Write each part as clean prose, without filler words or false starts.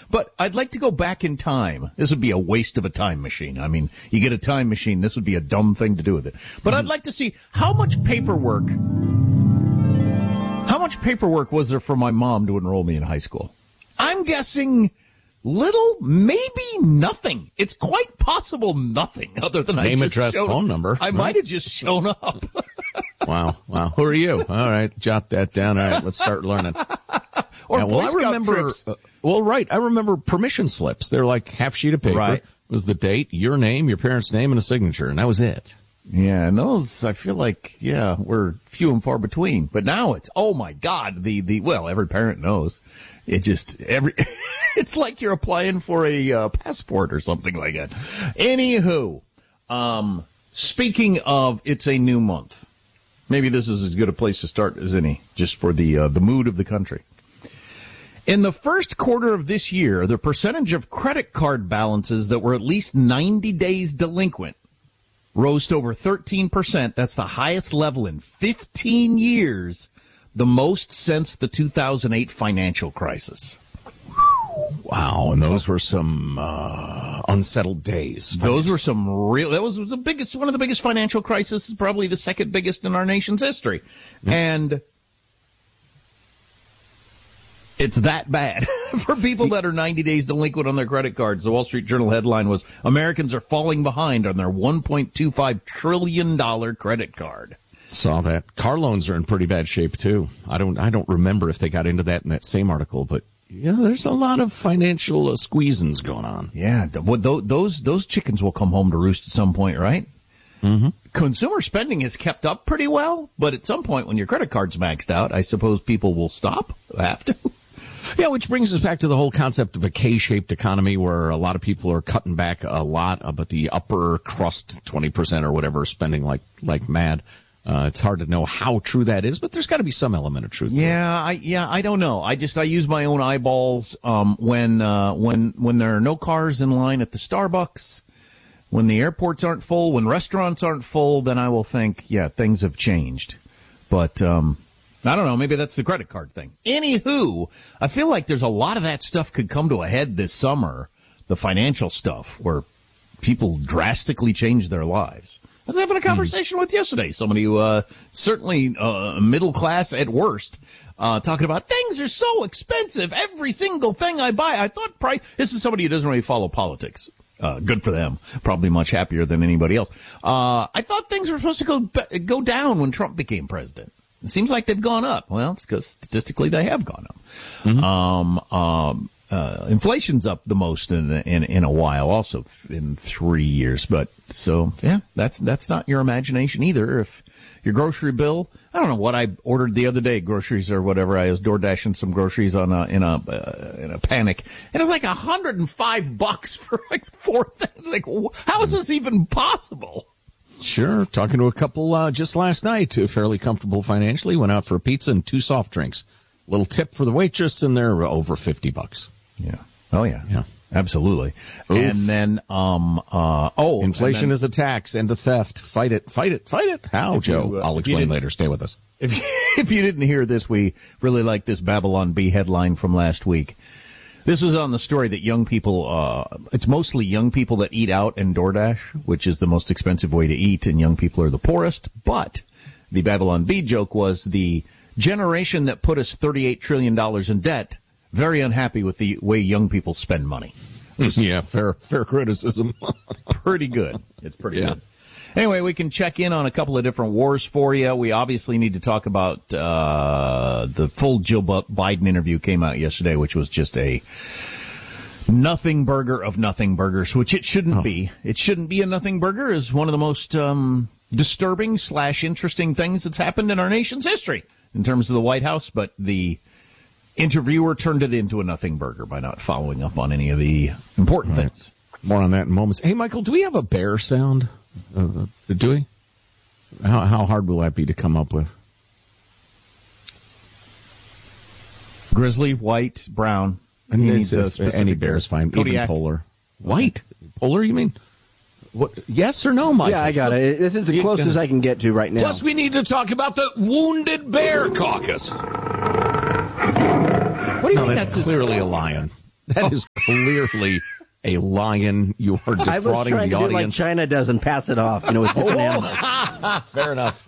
But I'd like to go back in time. This would be a waste of a time machine. I mean, you get a time machine, this would be a dumb thing to do with it. But I'd like to see how much paperwork was there for my mom to enroll me in high school? I'm guessing little, maybe nothing. It's quite possible nothing other than name, address, phone number. I might have just shown up. Wow. Who are you? All right, jot that down. All right, let's start learning. Or I remember. I remember permission slips. They're like half sheet of paper. Right. It was the date, your name, your parents' name, and a signature, and that was it. Yeah, and those, I feel like, were few and far between. But now it's, oh my God, every parent knows. It's like you're applying for a passport or something like that. Anywho, speaking of, it's a new month. Maybe this is as good a place to start as any, just for the mood of the country. In the first quarter of this year, the percentage of credit card balances that were at least 90 days delinquent rose to over 13%. That's the highest level in 15 years, the most since the 2008 financial crisis. Wow, and those were some unsettled days. Those were some real. That was the biggest, one of the biggest financial crises, probably the second biggest in our nation's history, and it's that bad for people that are 90 days delinquent on their credit cards. The Wall Street Journal headline was, Americans are falling behind on their $1.25 trillion credit card. Saw that. Car loans are in pretty bad shape, too. I don't remember if they got into that in that same article, but there's a lot of financial squeezings going on. Yeah, those chickens will come home to roost at some point, right? Mm-hmm. Consumer spending has kept up pretty well, but at some point when your credit card's maxed out, I suppose people will stop. Have to. Yeah, which brings us back to the whole concept of a K-shaped economy where a lot of people are cutting back a lot, but the upper crust, 20% or whatever, are spending like mad. It's hard to know how true that is, but there's got to be some element of truth. I don't know. I use my own eyeballs when there are no cars in line at the Starbucks, when the airports aren't full, when restaurants aren't full, then I will think, things have changed. But I don't know. Maybe that's the credit card thing. Anywho, I feel like there's a lot of that stuff could come to a head this summer, the financial stuff, where people drastically change their lives. I was having a conversation with yesterday, somebody who certainly middle class at worst, talking about things are so expensive. Every single thing I buy, I thought this is somebody who doesn't really follow politics. Good for them. Probably much happier than anybody else. I thought things were supposed to go down when Trump became president. It seems like they've gone up. Well, it's because statistically they have gone up. Mm-hmm. Inflation's up the most in a while, also in 3 years. But that's not your imagination either. If your grocery bill, I don't know what I ordered the other day, groceries or whatever. I was door dashing some groceries in a panic, and it was like $105 for like 4 things. Like, how is this even possible? Sure. Talking to a couple just last night, fairly comfortable financially, went out for a pizza and 2 soft drinks. Little tip for the waitress, and they're over $50. Yeah. Oh, yeah. Yeah. Absolutely. Oof. And then, inflation is a tax and a theft. Fight it. Fight it. Fight it. How, Joe? I'll explain later. Stay with us. If you didn't hear this, we really like this Babylon Bee headline from last week. This was on the story that young people, it's mostly young people that eat out and DoorDash, which is the most expensive way to eat, and young people are the poorest. But the Babylon Bee joke was the generation that put us $38 trillion in debt, very unhappy with the way young people spend money. Yeah, fair criticism. Pretty good. It's pretty good. Anyway, we can check in on a couple of different wars for you. We obviously need to talk about the full Jill Biden interview came out yesterday, which was just a nothing burger of nothing burgers, which it shouldn't be. It shouldn't be a nothing burger. Is one of the most disturbing / interesting things that's happened in our nation's history in terms of the White House, but the interviewer turned it into a nothing burger by not following up on any of the important things. More on that in moments. Hey, Michael, do we have a bear sound? Do we? How hard will that be to come up with? Grizzly, white, brown. Any bear is fine. Even polar. White? Polar, you mean? What? Yes or no, Michael? Yeah, I got it. This is the closest I can get to right now. Plus, we need to talk about the Wounded Bear Caucus. What do you mean? That's clearly a lion. That is clearly a lion. You are defrauding I was trying the to do audience. like China does and pass it off, with different animals. Fair enough.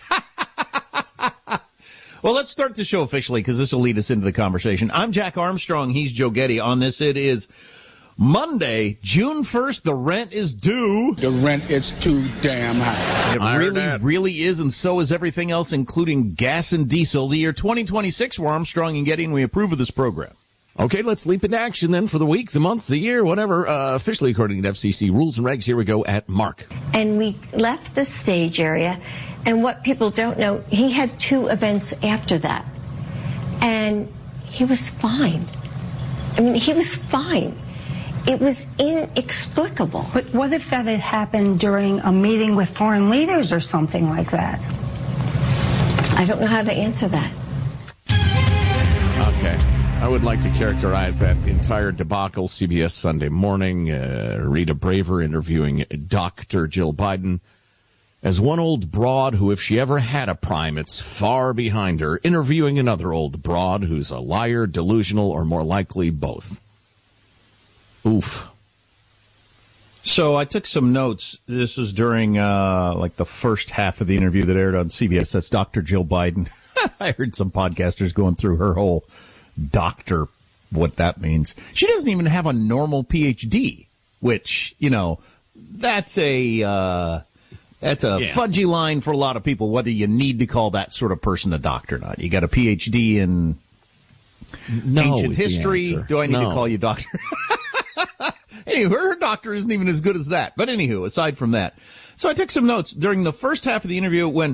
Well, let's start the show officially because this will lead us into the conversation. I'm Jack Armstrong. He's Joe Getty. On this, it is Monday, June 1st. The rent is due. The rent is too damn high. It really is, and so is everything else, including gas and diesel. The year 2026, we're Armstrong and Getty, and we approve of this program. Okay, let's leap into action then for the week, the month, the year, whatever. Officially, according to FCC rules and regs, here we go at Mark. And we left the stage area, and what people don't know, he had 2 events after that. And he was fine. I mean, he was fine. It was inexplicable. But what if that had happened during a meeting with foreign leaders or something like that? I don't know how to answer that. Okay. I would like to characterize that entire debacle, CBS Sunday Morning, Rita Braver interviewing Dr. Jill Biden, as one old broad who, if she ever had a prime, it's far behind her, interviewing another old broad who's a liar, delusional, or more likely both. Oof. So I took some notes. This was during the first half of the interview that aired on CBS. That's Dr. Jill Biden. I heard some podcasters going through her whole doctor, what that means. She doesn't even have a normal PhD, which, that's a fudgy line for a lot of people, whether you need to call that sort of person a doctor or not. You got a PhD in ancient history. Do I need to call you doctor? Anyway, her doctor isn't even as good as that. But anywho, aside from that. So I took some notes during the first half of the interview when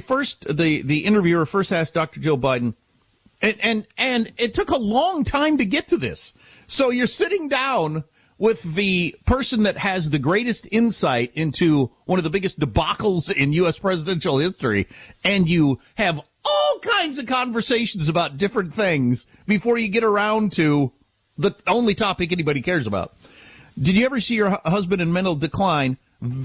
the interviewer first asked Dr. Jill Biden, and it took a long time to get to this. So you're sitting down with the person that has the greatest insight into one of the biggest debacles in U.S. presidential history, and you have all kinds of conversations about different things before you get around to the only topic anybody cares about. Did you ever see your husband in mental decline?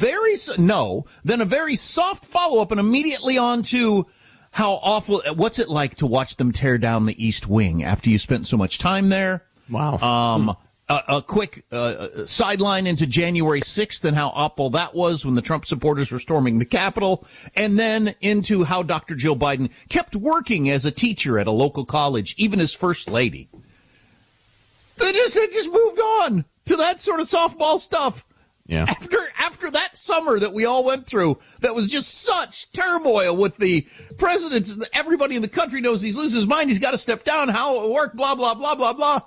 No. Then a very soft follow-up and immediately on to how awful, what's it like to watch them tear down the East Wing after you spent so much time there? Wow. A quick sideline into January 6th and how awful that was when the Trump supporters were storming the Capitol, and then into how Dr. Jill Biden kept working as a teacher at a local college, even as First Lady. They just moved on to that sort of softball stuff. Yeah. After that summer that we all went through, that was just such turmoil with the president. Everybody in the country knows he's losing his mind. He's got to step down. How it will work, blah, blah, blah, blah, blah.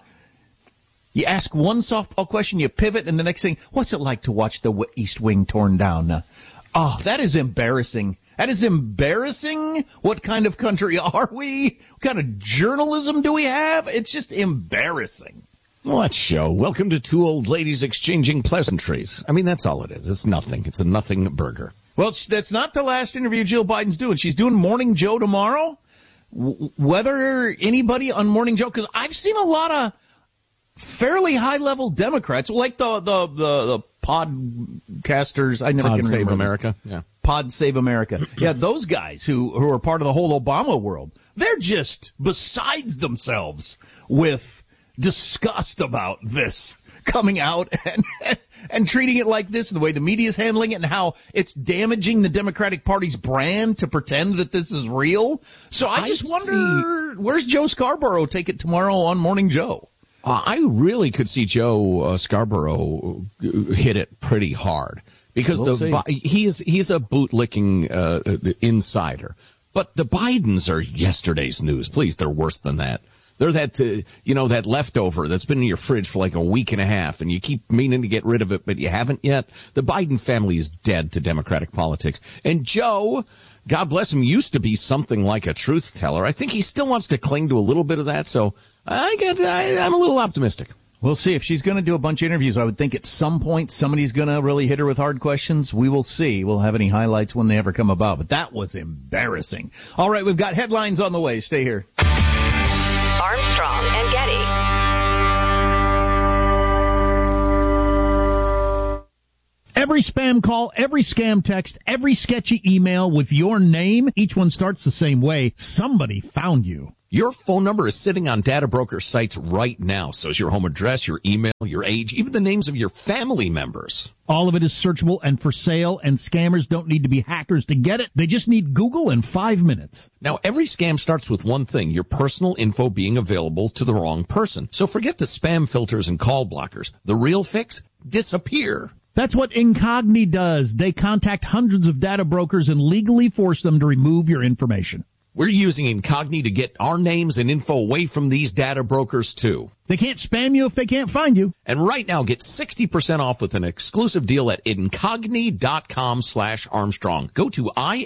You ask one softball question, you pivot, and the next thing, what's it like to watch the East Wing torn down? That is embarrassing. That is embarrassing. What kind of country are we? What kind of journalism do we have? It's just embarrassing. What show? Welcome to two old ladies exchanging pleasantries. I mean, that's all it is. It's nothing. It's a nothing burger. Well, that's not the last interview Jill Biden's doing. She's doing Morning Joe tomorrow. Whether anybody on Morning Joe, because I've seen a lot of fairly high-level Democrats, like the podcasters. I never can remember. Pod Save America. Yeah. Pod Save America. Yeah, those guys who are part of the whole Obama world. They're just besides themselves with disgust about this coming out and treating it like this, and the way the media is handling it, and how it's damaging the Democratic Party's brand to pretend that this is real. So I just wonder, where's Joe Scarborough take it tomorrow on Morning Joe? I really could see Joe Scarborough hit it pretty hard because he's a bootlicking insider. But the Bidens are yesterday's news. Please, they're worse than that. They're that, that leftover that's been in your fridge for like a week and a half, and you keep meaning to get rid of it, but you haven't yet. The Biden family is dead to Democratic politics. And Joe, God bless him, used to be something like a truth teller. I think he still wants to cling to a little bit of that, so I'm a little optimistic. We'll see. If she's going to do a bunch of interviews, I would think at some point somebody's going to really hit her with hard questions. We will see. We'll have any highlights when they ever come about. But that was embarrassing. All right, we've got headlines on the way. Stay here. Armstrong and Getty. Every spam call, every scam text, every sketchy email with your name, each one starts the same way. Somebody found you. Your phone number is sitting on data broker sites right now. So is your home address, your email, your age, even the names of your family members. All of it is searchable and for sale, and scammers don't need to be hackers to get it. They just need Google in 5 minutes. Now, every scam starts with one thing, your personal info being available to the wrong person. So forget the spam filters and call blockers. The real fix? Disappear. That's what Incogni does. They contact hundreds of data brokers and legally force them to remove your information. We're using Incogni to get our names and info away from these data brokers, too. They can't spam you if they can't find you. And right now, get 60% off with an exclusive deal at Incogni.com/Armstrong. Go to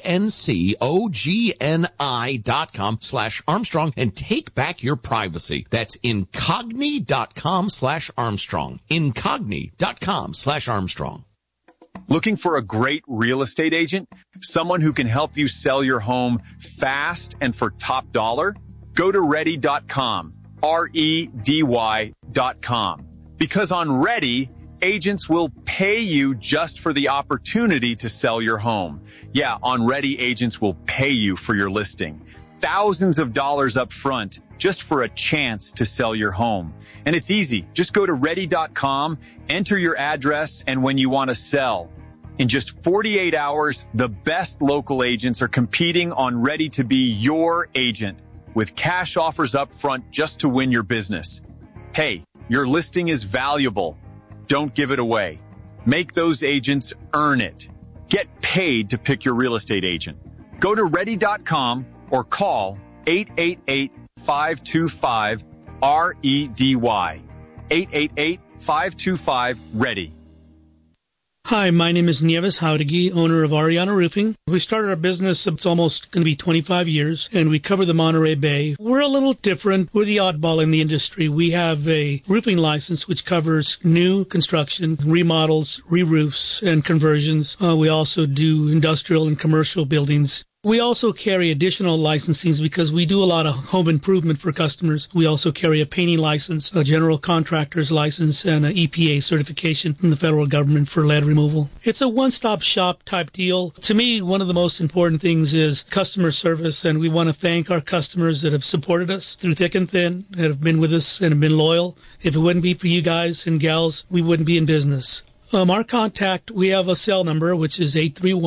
INCOGNI.com/Armstrong and take back your privacy. That's Incogni.com/Armstrong. Incogni.com/Armstrong. Looking for a great real estate agent? Someone who can help you sell your home fast and for top dollar? Go to Ready.com, REDY.com. Because on Ready, agents will pay you just for the opportunity to sell your home. Yeah, on Ready, agents will pay you for your listing. Thousands of dollars up front just for a chance to sell your home. And it's easy. Just go to Ready.com, enter your address, and when you want to sell. In just 48 hours, the best local agents are competing on Ready to be your agent with cash offers up front just to win your business. Hey, your listing is valuable. Don't give it away. Make those agents earn it. Get paid to pick your real estate agent. Go to Ready.com or call 888-525-REDY. 888-525-READY. Hi, my name is Nieves Jauregui, owner of Ariana Roofing. We started our business, it's almost going to be 25 years, and we cover the Monterey Bay. We're a little different. We're the oddball in the industry. We have a roofing license which covers new construction, remodels, re-roofs, and conversions. We also do industrial and commercial buildings. We also carry additional licensings because we do a lot of home improvement for customers. We also carry a painting license, a general contractor's license, and an EPA certification from the federal government for lead removal. It's a one-stop shop type deal. To me, one of the most important things is customer service, and we want to thank our customers that have supported us through thick and thin, that have been with us and have been loyal. If it wouldn't be for you guys and gals, we wouldn't be in business. Our contact, we have a cell number, which is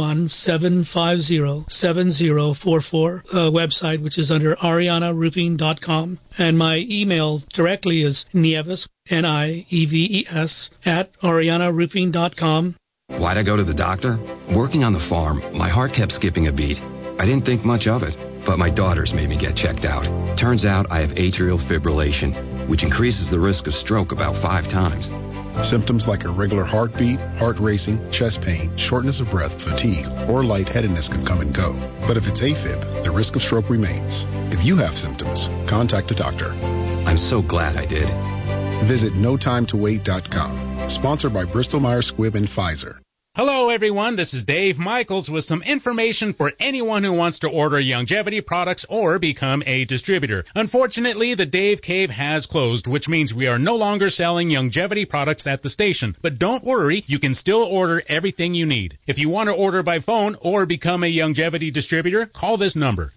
831-750-7044, website, which is under arianaroofing.com. And my email directly is Nieves, Nieves, at arianaroofing.com. Why'd I go to the doctor? Working on the farm, my heart kept skipping a beat. I didn't think much of it, but my daughters made me get checked out. Turns out I have atrial fibrillation, which increases the risk of stroke about 5 times. Symptoms like irregular heartbeat, heart racing, chest pain, shortness of breath, fatigue, or lightheadedness can come and go. But if it's AFib, the risk of stroke remains. If you have symptoms, contact a doctor. I'm so glad I did. Visit NoTimeToWait.com. Sponsored by Bristol-Myers Squibb and Pfizer. Hello, everyone. This is Dave Michaels with some information for anyone who wants to order Youngevity products or become a distributor. Unfortunately, the Dave Cave has closed, which means we are no longer selling Youngevity products at the station. But don't worry, you can still order everything you need. If you want to order by phone or become a Youngevity distributor, call this number,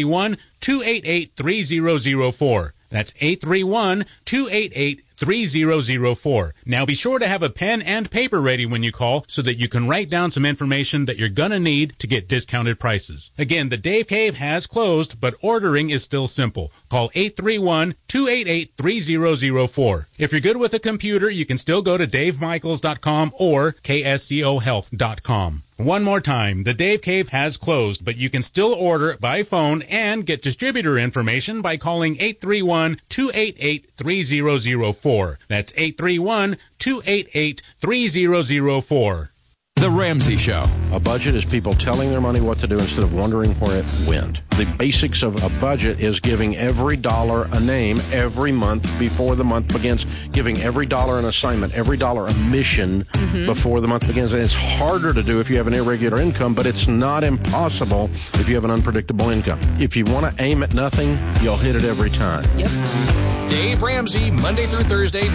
831-288-3004. That's 831-288-3004. Now be sure to have a pen and paper ready when you call so that you can write down some information that you're going to need to get discounted prices. Again, the Dave Cave has closed, but ordering is still simple. Call 831-288-3004. If you're good with a computer, you can still go to davemichaels.com or kscohealth.com. One more time, the Dave Cave has closed, but you can still order by phone and get distributor information by calling 831-288-3004. That's 831-288-3004. The Ramsey Show. A budget is people telling their money what to do instead of wondering where it went. The basics of a budget is giving every dollar a name every month before the month begins, giving every dollar an assignment, every dollar a mission before the month begins. And it's harder to do if you have an irregular income, but it's not impossible if you have an unpredictable income. If you want to aim at nothing, you'll hit it every time. Yep. Dave Ramsey, Monday through Thursday,